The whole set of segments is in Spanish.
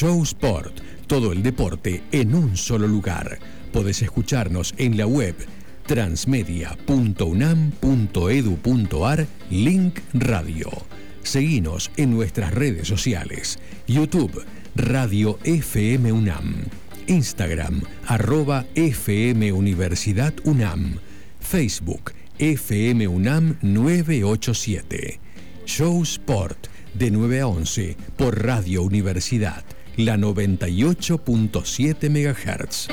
Show Sport, todo el deporte en un solo lugar. Podés escucharnos en la web transmedia.unam.edu.ar, link radio. Seguinos en nuestras redes sociales: YouTube, Radio FM UNAM, Instagram, @FM Universidad UNAM, Facebook, FM UNAM 987. Show Sport, de 9 a 11, por Radio Universidad, la 98.7 MHz.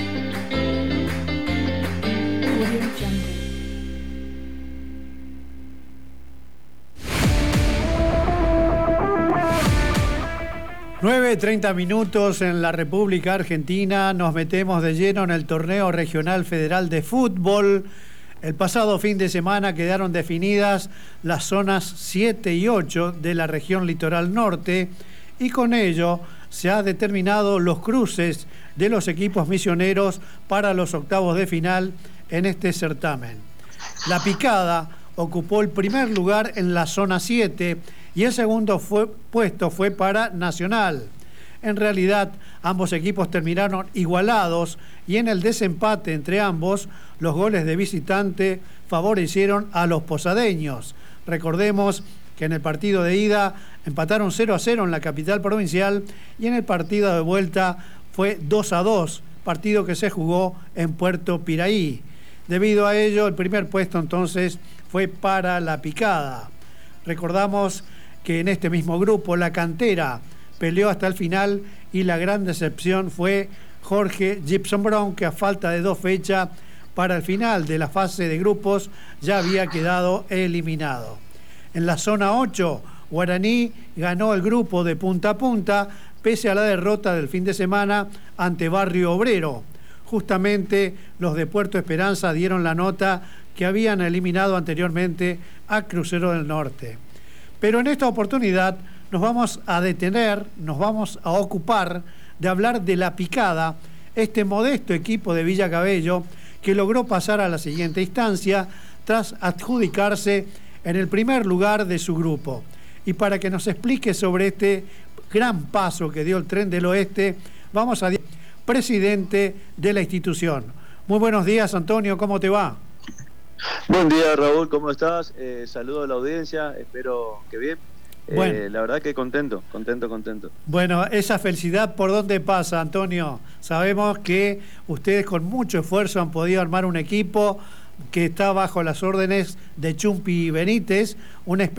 Nueve 30 minutos en la República Argentina. Nos metemos de lleno en el torneo regional federal de fútbol. El pasado fin de semana quedaron definidas las zonas 7 y 8 de la región litoral norte, y con ello se han determinado los cruces de los equipos misioneros para los octavos de final en este certamen. La Picada ocupó el primer lugar en la zona 7 y el segundo puesto fue para Nacional. En realidad, ambos equipos terminaron igualados, y en el desempate entre ambos, los goles de visitante favorecieron a los posadeños. Recordemos que en el partido de ida empataron 0-0 en la capital provincial, y en el partido de vuelta fue 2-2, partido que se jugó en Puerto Piraí. Debido a ello, el primer puesto entonces fue para La Picada. Recordamos que en este mismo grupo la Cantera peleó hasta el final, y la gran decepción fue Jorge Gibson Brown, que a falta de 2 fechas para el final de la fase de grupos ya había quedado eliminado. En la zona 8, Guaraní ganó el grupo de punta a punta, pese a la derrota del fin de semana ante Barrio Obrero. Justamente los de Puerto Esperanza dieron la nota que habían eliminado anteriormente a Crucero del Norte. Pero en esta oportunidad nos vamos a detener, nos vamos a ocupar de hablar de La Picada, este modesto equipo de Villa Cabello que logró pasar a la siguiente instancia tras adjudicarse en el primer lugar de su grupo. Y para que nos explique sobre este gran paso que dio el Tren del Oeste, vamos a presidente de la institución. Muy buenos días, Antonio, ¿cómo te va? Buen día, Raúl, ¿cómo estás? Saludo a la audiencia, espero que bien. Bueno, la verdad que contento. Bueno, esa felicidad, ¿por dónde pasa, Antonio? Sabemos que ustedes con mucho esfuerzo han podido armar un equipo que está bajo las órdenes de Chumpi Benítez, una